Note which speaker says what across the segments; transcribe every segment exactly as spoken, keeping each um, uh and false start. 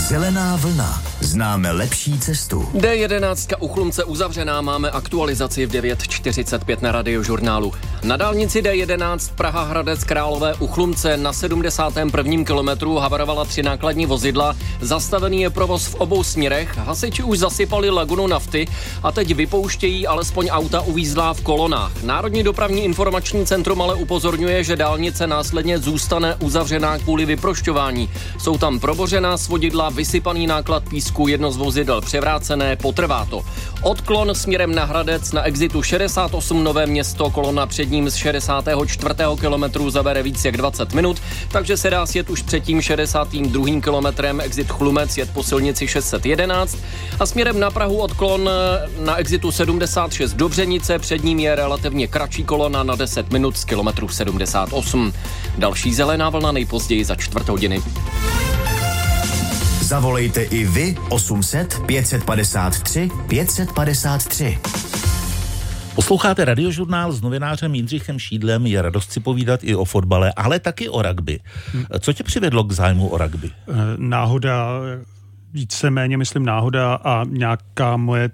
Speaker 1: Zelená vlna. Známe lepší cestu.
Speaker 2: D jedenáct u Chlumce uzavřená, máme aktualizaci v devět čtyřicet pět na Radiožurnálu. Na dálnici D jedenáct Praha Hradec Králové u Chlumce na sedmdesátém prvním kilometru havarovala tři nákladní vozidla. Zastavený je provoz v obou směrech. Hasiči už zasypali lagunu nafty a teď vypouštějí alespoň auta uvízlá v kolonách. Národní dopravní informační centrum ale upozorňuje, že dálnice následně zůstane uzavřená kvůli vyprošťování. Jsou tam probořená svodidla, vysypaný náklad písku, jedno z vozidel převrácené, potrvá to. Odklon směrem na Hradec na exitu šedesát osm Nové Město, kolona před ním z šedesátého čtvrtého kilometru zabere víc jak dvacet minut, takže se dá sjet už před tím šedesátým druhým kilometrem, exit Chlumec jet po silnici šest set jedenáct a směrem na Prahu odklon na exitu sedmdesát šest Dobřenice, před ním je relativně kratší kolona na deset minut z kilometru sedmdesát osm. Další zelená vlna nejpozději za čtvrt hodiny.
Speaker 1: Zavolejte i vy osm set pět padesát tři pět padesát tři.
Speaker 3: Posloucháte Radiožurnál s novinářem Jindřichem Šídlem. Je radost si povídat i o fotbale, ale taky o rugby. Co tě přivedlo k zájmu o rugby?
Speaker 4: Náhoda, víceméně myslím náhoda a nějaká moje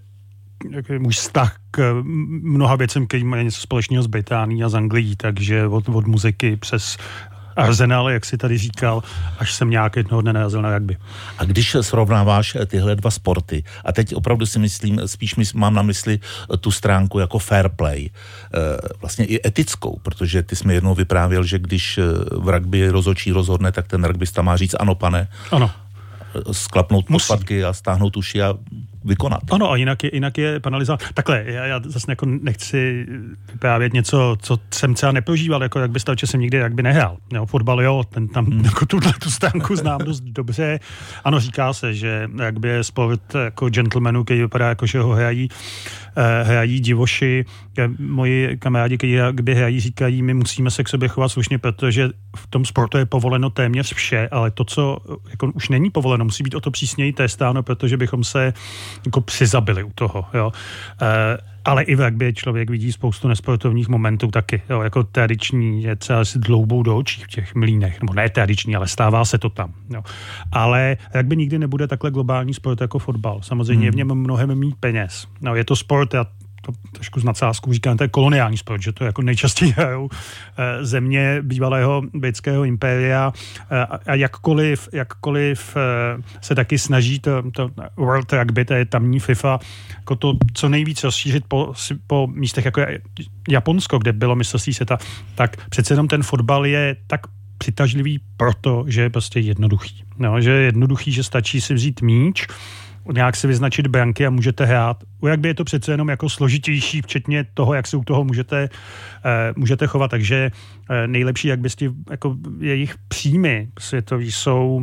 Speaker 4: můj vztah k mnoha věcem, který mají něco společného s Británií a z Anglií, takže od, od muziky přes Arsenal, jak si tady říkal, až jsem nějak jednoho dne narazil na rugby.
Speaker 3: A když srovnáváš tyhle dva sporty, a teď opravdu si myslím, spíš mám na mysli tu stránku jako fair play, vlastně i etickou, protože ty jsi mi jednou vyprávěl, že když v rugby rozhodčí rozhodne, tak ten rugbysta má říct ano, pane.
Speaker 4: Ano.
Speaker 3: Sklapnout podpatky a stáhnout uši a vykonat.
Speaker 4: Ano, a jinak je, jinak je penalizovat. Takhle, já, já zase jako nechci vyprávět něco, co jsem třeba neprožíval, jako jak by stav, že jsem nikdy jak by nehrál. Jo, fotbal, jo, ten tam hmm. jako tuhle tu stránku znám dost dobře. Ano, říká se, že jak by je sport jako gentlemanů, který vypadá jako, že ho hrají, eh, hrají divoši. Moji kamarádi, kteří jakby hrají, říkají, my musíme se k sobě chovat slušně, protože v tom sportu je povoleno téměř vše, ale to, co jako už není povoleno, musí být o to přísněji testáno, protože bychom se jako přizabili u toho, jo. E, ale i v rugby člověk vidí spoustu nesportovních momentů taky, jo, jako tradiční, je třeba si dloubou do očí v těch mlýnech, nebo ne tradiční, ale stává se to tam, jo. Ale rugby nikdy nebude takhle globální sport jako fotbal. Samozřejmě hmm. v něm mnohem mít peněz. No, je to sport, já to trošku z nadsázkou říkám, to je koloniální sport, že to jako nejčastěji hrajou e, země bývalého britského impéria e, a jakkoliv, jakkoliv e, se taky snaží to, to World Rugby, to je tamní FIFA, jako to co nejvíc rozšířit po, po místech jako Japonsko, kde bylo mistrovství světa, tak přece jenom ten fotbal je tak přitažlivý proto, že je prostě jednoduchý. No, že je jednoduchý, že stačí si vzít míč, nějak si vyznačit branky a můžete hrát. U rugby je to přece jenom jako složitější, včetně toho, jak se u toho můžete, eh, můžete chovat. Takže eh, nejlepší rugbysti, jako jejich příjmy světový jsou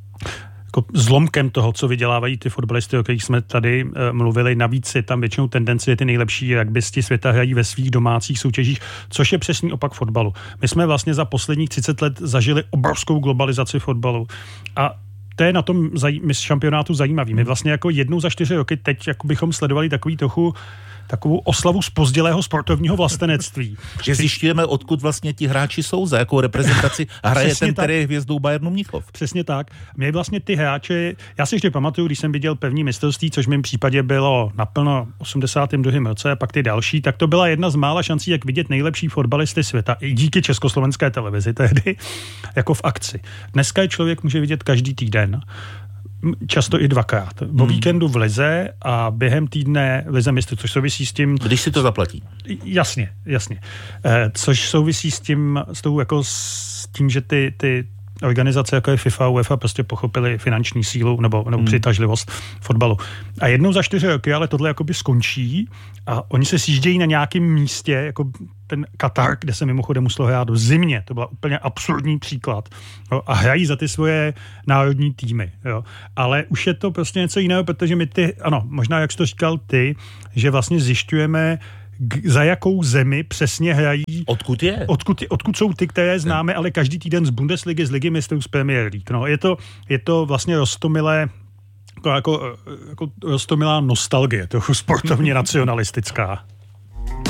Speaker 4: jako zlomkem toho, co vydělávají ty fotbalisty, o kterých jsme tady e, mluvili. Navíc je tam většinou tendence, že ty nejlepší rugbysti světa hrají ve svých domácích soutěžích, což je přesný opak fotbalu. My jsme vlastně za posledních třicet let zažili obrovskou globalizaci fotbalu a to je na tom zaj- šampionátu zajímavý. My vlastně jako jednou za čtyři roky teď jako bychom sledovali takový trochu takovou oslavu zpozdilého sportovního vlastenectví.
Speaker 3: Že zjišťujeme, odkud vlastně ti hráči jsou, za jakou reprezentaci hraje přesně ten, který je hvězdou Bayernu Mnichov.
Speaker 4: Přesně tak. Mě vlastně ty hráči, já si ještě pamatuju, když jsem viděl první mistrovství, což v mém případě bylo naplno osmdesátém druhém roce a pak ty další, tak to byla jedna z mála šancí, jak vidět nejlepší fotbalisty světa, i díky československé televizi tehdy, jako v akci. Dneska je člověk může vidět každý týden, často i dvakrát. Po hmm. víkendu v lize a během týdne v lize mistrů, což souvisí s tím...
Speaker 3: Když si to zaplatí.
Speaker 4: Jasně, jasně. Eh, což souvisí s tím, s tou, jako s tím, že ty, ty organizace, jako je FIFA, UEFA, prostě pochopili finanční sílu nebo, nebo hmm. přitažlivost fotbalu. A jednou za čtyři roky, ale tohle jakoby skončí a oni se sjíždějí na nějakém místě, jako ten Katar, kde se mimochodem muselo hrát v zimě, to byl úplně absurdní příklad, jo, a hrají za ty svoje národní týmy, jo. Ale už je to prostě něco jiného, protože my ty, ano, možná jak jsi to říkal ty, že vlastně zjišťujeme, G- za jakou zemi přesně hrají.
Speaker 3: Odkud je?
Speaker 4: Odkud, odkud jsou ty, které známe, ale každý týden z Bundesligy, z Ligy mistrů, z Premier League. No, je to, je to vlastně roztomilé, jako, jako roztomilá nostalgie, trochu sportovně nacionalistická.